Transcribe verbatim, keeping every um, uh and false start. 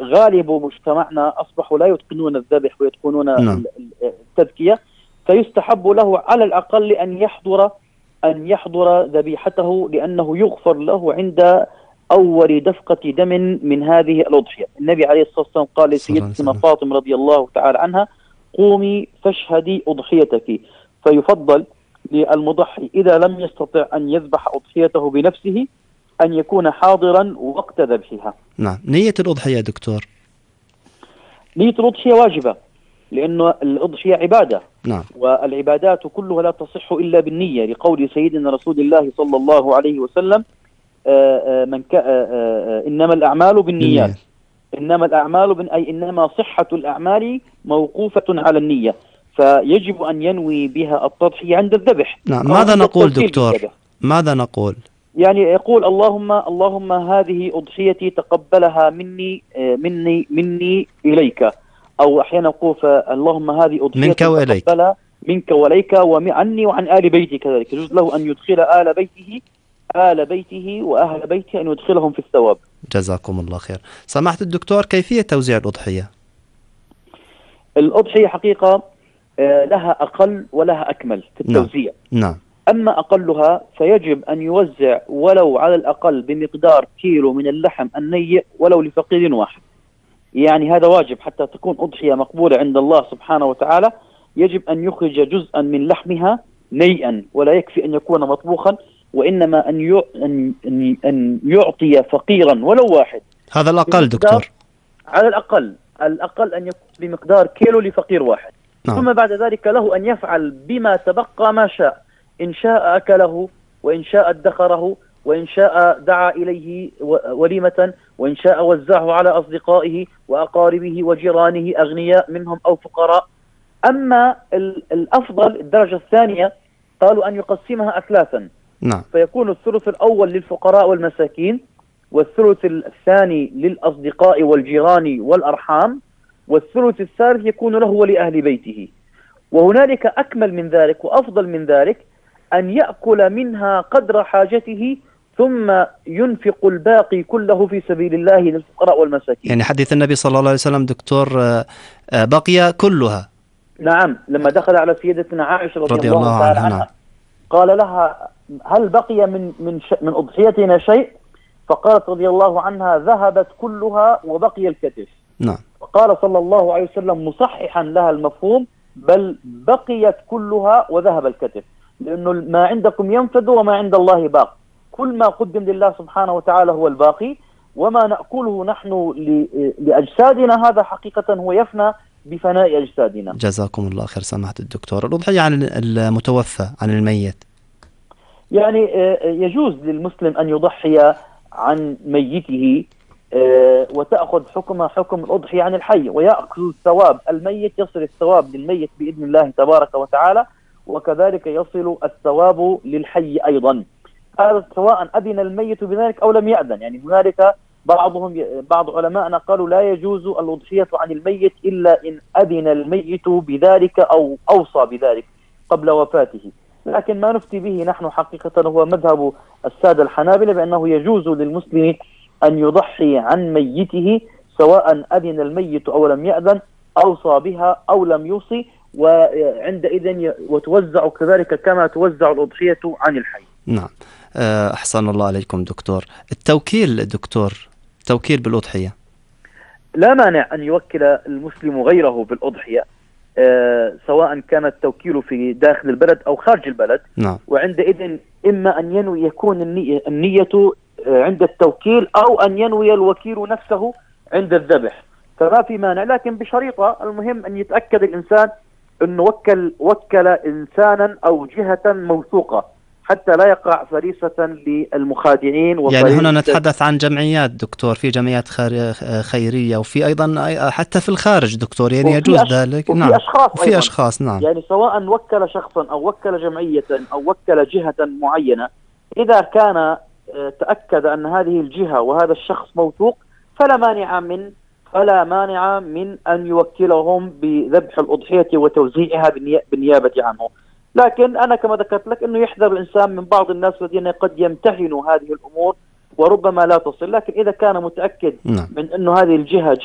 غالب مجتمعنا أصبحوا لا يتقنون الذبح ويتقنون نعم. التذكية، فيستحب له على الأقل أن يحضر أن يحضر ذبيحته، لأنه يغفر له عند أول دفقة دم من هذه الأضحية. النبي عليه الصلاة والسلام قال لسيدتنا فاطمة رضي الله تعالى عنها: قومي فاشهدي أضحيتك. فيفضل للمضحي إذا لم يستطع أن يذبح أضحيته بنفسه أن يكون حاضرا وقت ذبحها. نعم. نية الأضحية دكتور؟ نية الأضحية واجبة، لأن الأضحية عبادة. نعم. والعبادات كلها لا تصح إلا بالنية، لقول سيدنا رسول الله صلى الله عليه وسلم: من ك... إنما الأعمال بالنيات. بالنية. إنما الأعمال بن... أي إنما صحة الأعمال موقوفة على النية، فيجب أن ينوي بها التضحية عند الذبح. نعم. ماذا نقول دكتور؟ بالذبح. ماذا نقول؟ يعني يقول: اللهم اللهم هذه أضحيتي تقبلها مني مني مني إليك، أو أحيانا يقول: اللهم هذه أضحيتي تقبلها منك وإليك وعني وعن آل بيتي. كذلك يجوز له أن يدخل آل بيته آل بيته وأهل بيته أن يدخلهم في الثواب. جزاكم الله خير. سماحة الدكتور، كيفية توزيع الأضحية؟ الأضحية حقيقة لها أقل ولها أكمل في التوزيع. نعم. نعم. أما أقلها فيجب أن يوزع ولو على الأقل بمقدار كيلو من اللحم النيء ولو لفقير واحد. يعني هذا واجب حتى تكون أضحية مقبولة عند الله سبحانه وتعالى. يجب أن يخرج جزءا من لحمها نيئا، ولا يكفي أن يكون مطبوخا، وإنما أن أن أن يعطي فقيرا ولو واحد. هذا الأقل دكتور؟ على الأقل الأقل أن يكون بمقدار كيلو لفقير واحد. نعم. ثم بعد ذلك له أن يفعل بما تبقى ما شاء، إن شاء أكله، وإن شاء ادخره، وإن شاء دعا إليه وليمة، وإن شاء وزعه على أصدقائه وأقاربه وجيرانه أغنياء منهم أو فقراء. أما الأفضل الدرجة الثانية قالوا أن يقسمها أثلاثا. نعم. فيكون الثلث الأول للفقراء والمساكين، والثلث الثاني للأصدقاء والجيران والأرحام، والثلث الثالث يكون له ولأهل بيته. وهنالك أكمل من ذلك وأفضل من ذلك، أن يأكل منها قدر حاجته ثم ينفق الباقي كله في سبيل الله للفقراء والمساكين. يعني حديث النبي صلى الله عليه وسلم دكتور بقي كلها. نعم. لما دخل على سيدتنا عائشة رضي, رضي الله, الله تعالى عنها, عنها قال لها: هل بقي من من من أضحيتنا شيء؟ فقالت رضي الله عنها: ذهبت كلها وبقي الكتف. نعم. فقال صلى الله عليه وسلم مصححا لها المفهوم: بل بقيت كلها وذهب الكتف، لأنه ما عندكم ينفد وما عند الله باق. كل ما قدم لله سبحانه وتعالى هو الباقي، وما نأكله نحن لأجسادنا هذا حقيقة هو يفنى بفناء أجسادنا. جزاكم الله خير سماحة الدكتور. الأضحية عن المتوفى، عن الميت، يعني يجوز للمسلم أن يضحي عن ميته وتأخذ حكم حكم الأضحية عن الحي، ويأخذ ثواب الميت، يصل الثواب للميت بإذن الله تبارك وتعالى، وكذلك يصل الثواب للحي أيضا. هذا سواء أذن الميت بذلك أو لم يأذن. يعني هنالك بعضهم بعض علماءنا قالوا لا يجوز الأضحية عن الميت إلا إن أذن الميت بذلك أو أوصى بذلك قبل وفاته. لكن ما نفتي به نحن حقيقة هو مذهب السادة الحنابلة، بأنه يجوز للمسلم أن يضحي عن ميته سواء أذن الميت أو لم يأذن، أوصى بها أو لم يوصي، وعندئذ وتوزع كذلك كما توزع الأضحية عن الحي. نعم. أحسن الله عليكم دكتور. التوكيل دكتور، توكيل بالأضحية، لا مانع أن يوكل المسلم غيره بالأضحية، أه سواء كان التوكيل في داخل البلد أو خارج البلد. نعم. وعندئذ إما أن ينوي يكون النية, النية عند التوكيل، أو أن ينوي الوكيل نفسه عند الذبح، فما في مانع، لكن بشريطة. المهم أن يتأكد الإنسان أنه وكل, وكل إنسانا أو جهة موثوقة حتى لا يقع فريسة للمخادعين. يعني هنا نتحدث عن جمعيات دكتور، في جمعيات خيرية، وفي أيضا حتى في الخارج دكتور، يعني يجوز أش... ذلك. وفي نعم. أشخاص وفي أيضاً. أشخاص. نعم. يعني سواء وكل شخصا أو وكل جمعية أو وكل جهة معينة، إذا كان تأكد أن هذه الجهة وهذا الشخص موثوق فلا مانع من فلا مانع من أن يوكلهم بذبح الأضحية وتوزيعها بالنيابة عنه. لكن أنا كما ذكرت لك أنه يحذر الإنسان من بعض الناس الذين قد يمتهنوا هذه الأمور وربما لا تصل. لكن إذا كان متأكد نعم. من أنه هذه الجهة